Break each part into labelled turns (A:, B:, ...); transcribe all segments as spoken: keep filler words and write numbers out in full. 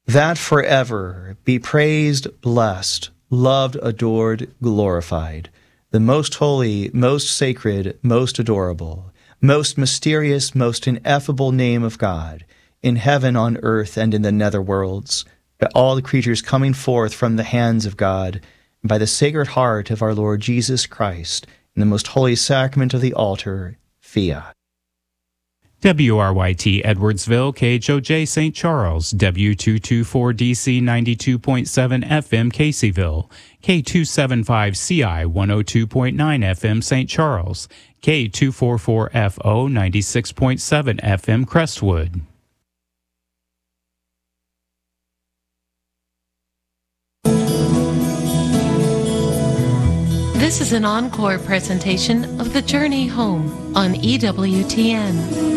A: that forever be praised, blessed, loved, adored, glorified, the most holy, most sacred, most adorable, most mysterious, most ineffable name of God, in heaven, on earth, and in the netherworlds, by all the creatures coming forth from the hands of God, and by the Sacred Heart of our Lord Jesus Christ, in the most holy sacrament of the altar, fiat.
B: W R Y T Edwardsville, K H O J Saint Charles, W two twenty-four D C ninety-two point seven F M Caseyville, K two seventy-five C I one oh two point nine F M Saint Charles, K two forty-four F O ninety-six point seven F M Crestwood.
C: This is an encore presentation of The Journey Home on E W T N.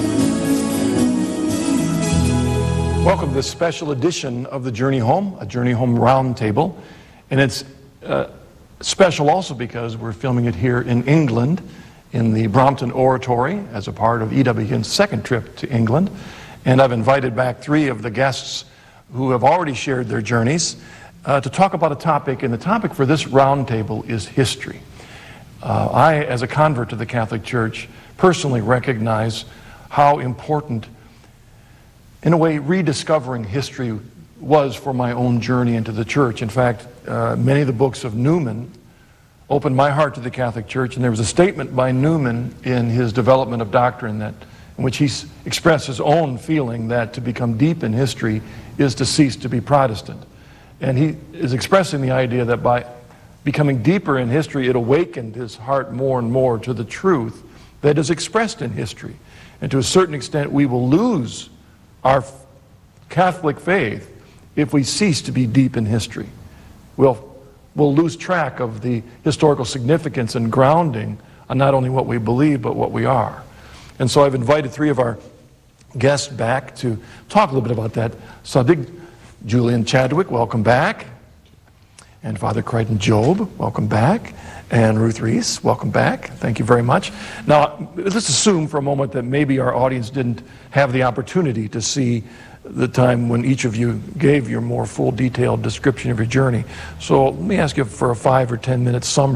D: Welcome to this special edition of The Journey Home, a Journey Home Roundtable. And it's uh, special also because we're filming it here in England, in the Brompton Oratory, as a part of E W T N's second trip to England. And I've invited back three of the guests who have already shared their journeys uh, to talk about a topic, and the topic for this roundtable is history. Uh, I, as a convert to the Catholic Church, personally recognize how important, in a way, rediscovering history was for my own journey into the Church. In fact, uh, many of the books of Newman opened my heart to the Catholic Church, and there was a statement by Newman in his Development of Doctrine that, in which he s- expressed his own feeling that to become deep in history is to cease to be Protestant. And he is expressing the idea that by becoming deeper in history, it awakened his heart more and more to the truth that is expressed in history. And to a certain extent, we will lose our Catholic faith if we cease to be deep in history. We'll, we'll lose track of the historical significance and grounding on not only what we believe, but what we are. And so I've invited three of our guests back to talk a little bit about that subject. Julian Chadwick, welcome back. And Father Crichton Job, welcome back. And Ruth Reese, welcome back. Thank you very much. Now, let's assume for a moment that maybe our audience didn't have the opportunity to see the time when each of you gave your more full detailed description of your journey. So let me ask you for a five or ten minute summary